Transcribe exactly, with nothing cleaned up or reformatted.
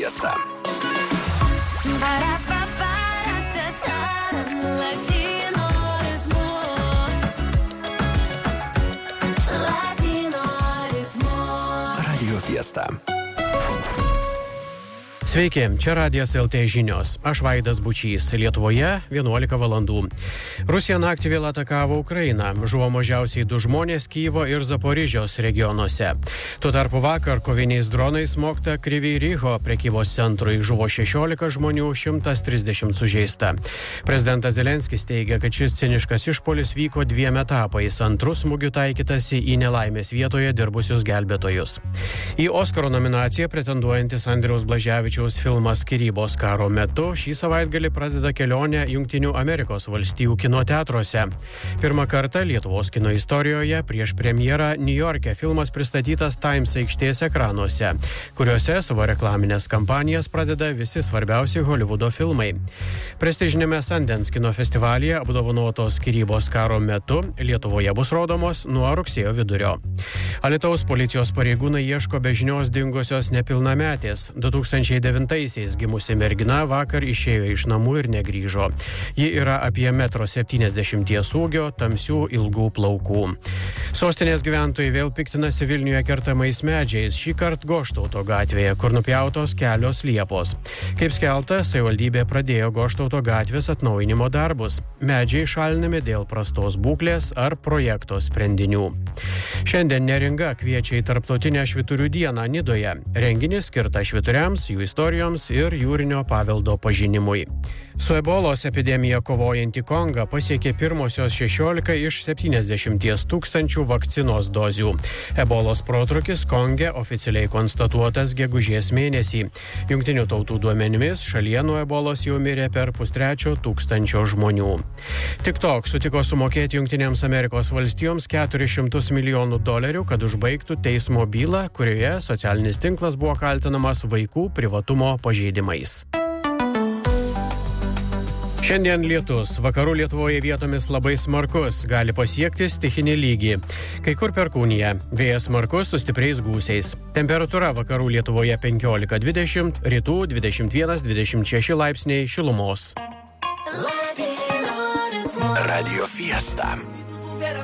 Fiesta. Radio Fiesta. Sveiki, čia Radijas L T žinios. Aš Vaidas Bučys. Lietuvoje vienuolika valandų. Rusija naktį vėl atakavo Ukrainą. Žuvo mažiausiai du žmonės Kyjivo ir Zaporižės regionuose. Tuo tarpu vakar koviniais dronais smogta Kryvyj Riho prekybos centrui. Žuvo šešiolika žmonių, šimtas trisdešimt sužeista. Prezidentas Zelenskis teigia, kad šis ciniškas išpuolis vyko dviem etapais. Antrus smūgių taikytasi į nelaimės vietoje dirbusius gelbėtojus. Į Oskaro nominaciją pretenduojantis Andriaus Blaževičiaus filmas Skyrybos karo metu šį savaitgalį pradeda kelionę Jungtinių Amerikos valstijų kino teatruose. Pirmą kartą Lietuvos kino istorijoje prieš premjerą Niujorke filmas pristatytas Times aikštės ekranuose, kuriuose savo reklaminės kampanijas pradeda visi svarbiausi Holivudo filmai. Prestižinėme Sundance kino festivalyje apdovanotos Skyrybos karo metu Lietuvoje bus rodomos nuo rugsėjo vidurio. Alytaus policijos pareigūnai ieško be žinios dingusios nepilnametės. du tūkstančiai devintaisiais gimusi mergina vakar išėjo iš namų ir negrįžo. Ji yra apie metro septyniasdešimties ūgio, tamsių ilgų plaukų. Sostinės gyventojai vėl piktinasi Vilniuje kertamais medžiais, šį kartą Goštauto gatvėje, kur nupjautos kelios liepos. Kaip skelbta, savivaldybė pradėjo Goštauto gatvės atnaujinimo darbus. Medžiai šalinami dėl prastos būklės ar projekto sprendinių. Šiandien Neringa kviečia į tarptautinę švyturių dieną Nidoje. Renginys skirtas švyturiams, jų istorijoms ir jūrinio paveldo pažinimui. Su ebolos epidemija kovojantį Kongą pasiekė pirmosios šešiolika iš septyniasdešimties tūkstančių vakcinos dozių. Ebolos protrūkis Konge oficialiai konstatuotas gegužės mėnesį. Jungtinių tautų duomenimis šalyje nuo ebolos jau mirė per pustrečio tūkstančio žmonių. TikTok sutiko sumokėti Jungtinėms Amerikos valstijoms keturis šimtus milijonų dolerių, kad užbaigtų teismo bylą, kurioje socialinis tinklas buvo kaltinamas vaikų privatumo pažeidimais. Šiandien lietus. Vakarų Lietuvoje vietomis labai smarkus, gali pasiekti stichinį lygį. Kai kur perkūnija. Vėjas smarkus su stipriais gūsiais. Temperatūra vakarų Lietuvoje penkiolika dvidešimt, rytų dvidešimt vienas dvidešimt šeši laipsniai šilumos. Radio Fiesta.